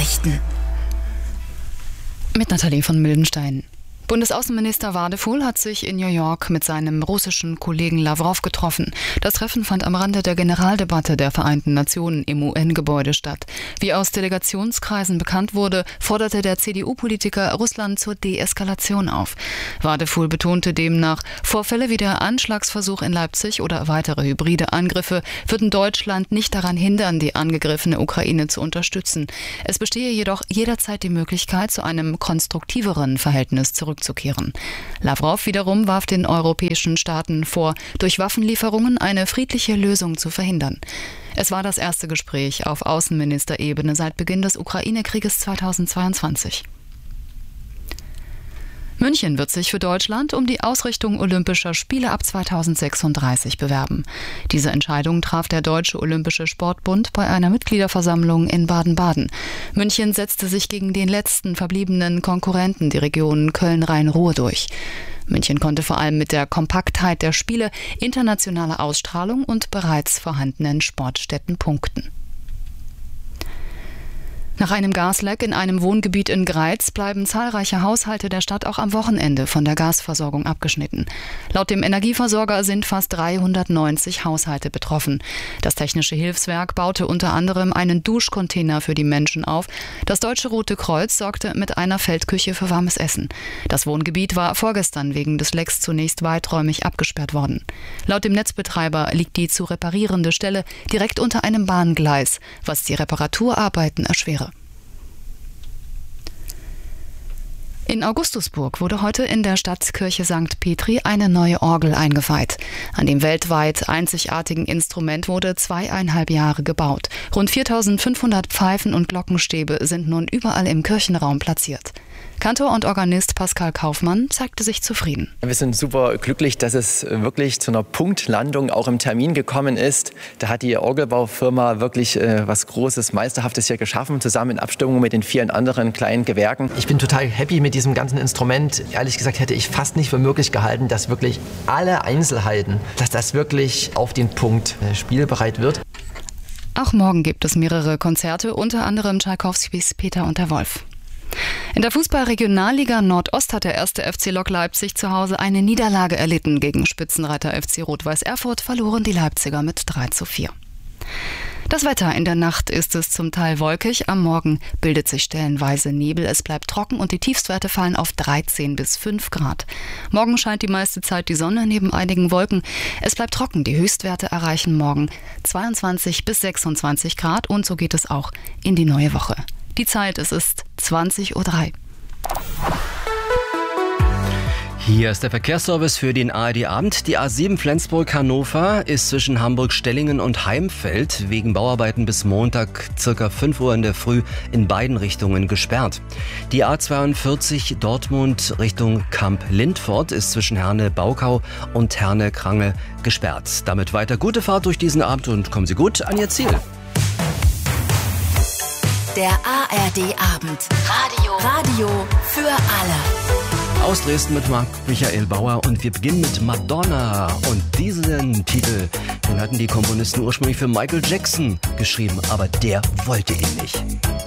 Nachrichten. Mit Nathalie von Mildenstein. Bundesaußenminister Wadefuhl hat sich in New York mit seinem russischen Kollegen Lawrow getroffen. Das Treffen fand am Rande der Generaldebatte der Vereinten Nationen im UN-Gebäude statt. Wie aus Delegationskreisen bekannt wurde, forderte der CDU-Politiker Russland zur Deeskalation auf. Wadefuhl betonte demnach, Vorfälle wie der Anschlagsversuch in Leipzig oder weitere hybride Angriffe würden Deutschland nicht daran hindern, die angegriffene Ukraine zu unterstützen. Es bestehe jedoch jederzeit die Möglichkeit, zu einem konstruktiveren Verhältnis zurückzukehren. Lawrow wiederum warf den europäischen Staaten vor, durch Waffenlieferungen eine friedliche Lösung zu verhindern. Es war das erste Gespräch auf Außenministerebene seit Beginn des Ukraine-Krieges 2022. München wird sich für Deutschland um die Ausrichtung Olympischer Spiele ab 2036 bewerben. Diese Entscheidung traf der Deutsche Olympische Sportbund bei einer Mitgliederversammlung in Baden-Baden. München setzte sich gegen den letzten verbliebenen Konkurrenten, die Region Köln-Rhein-Ruhr, durch. München konnte vor allem mit der Kompaktheit der Spiele, internationaler Ausstrahlung und bereits vorhandenen Sportstätten punkten. Nach einem Gasleck in einem Wohngebiet in Greiz bleiben zahlreiche Haushalte der Stadt auch am Wochenende von der Gasversorgung abgeschnitten. Laut dem Energieversorger sind fast 390 Haushalte betroffen. Das Technische Hilfswerk baute unter anderem einen Duschcontainer für die Menschen auf. Das Deutsche Rote Kreuz sorgte mit einer Feldküche für warmes Essen. Das Wohngebiet war vorgestern wegen des Lecks zunächst weiträumig abgesperrt worden. Laut dem Netzbetreiber liegt die zu reparierende Stelle direkt unter einem Bahngleis, was die Reparaturarbeiten erschwere. In Augustusburg wurde heute in der Stadtkirche St. Petri eine neue Orgel eingeweiht. An dem weltweit einzigartigen Instrument wurde 2,5 Jahre gebaut. Rund 4.500 Pfeifen und Glockenstäbe sind nun überall im Kirchenraum platziert. Kantor und Organist Pascal Kaufmann zeigte sich zufrieden. Wir sind super glücklich, dass es wirklich zu einer Punktlandung auch im Termin gekommen ist. Da hat die Orgelbaufirma wirklich was Großes, Meisterhaftes hier geschaffen, zusammen in Abstimmung mit den vielen anderen kleinen Gewerken. Ich bin total happy mit diesem ganzen Instrument. Ehrlich gesagt hätte ich fast nicht für möglich gehalten, dass wirklich alle Einzelheiten, dass das wirklich auf den Punkt spielbereit wird. Auch morgen gibt es mehrere Konzerte, unter anderem Tschaikowskis Peter und der Wolf. In der Fußball-Regionalliga Nordost hat der 1. FC Lok Leipzig zu Hause eine Niederlage erlitten. Gegen Spitzenreiter FC Rot-Weiß Erfurt verloren die Leipziger mit 3:4. Das Wetter: in der Nacht ist es zum Teil wolkig, am Morgen bildet sich stellenweise Nebel, es bleibt trocken und die Tiefstwerte fallen auf 13 bis 5 Grad. Morgen scheint die meiste Zeit die Sonne neben einigen Wolken. Es bleibt trocken, die Höchstwerte erreichen morgen 22 bis 26 Grad und so geht es auch in die neue Woche. Die Zeit, es ist 20:03 Uhr. Hier ist der Verkehrsservice für den ARD-Abend. Die A7 Flensburg-Hannover ist zwischen Hamburg-Stellingen und Heimfeld wegen Bauarbeiten bis Montag ca. 5 Uhr in der Früh in beiden Richtungen gesperrt. Die A42 Dortmund Richtung Kamp-Lindfort ist zwischen Herne-Baukau und Herne-Krange gesperrt. Damit weiter gute Fahrt durch diesen Abend und kommen Sie gut an Ihr Ziel. Der ARD-Abend. Radio für alle. Aus Dresden mit Marc-Michael Bauer und wir beginnen mit Madonna. Und diesen Titel, den hatten die Komponisten ursprünglich für Michael Jackson geschrieben, aber der wollte ihn nicht.